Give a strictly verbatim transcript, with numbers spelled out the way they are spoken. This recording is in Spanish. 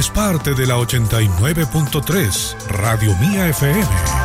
eres parte de la ochenta y nueve punto tres Radio Mía F M.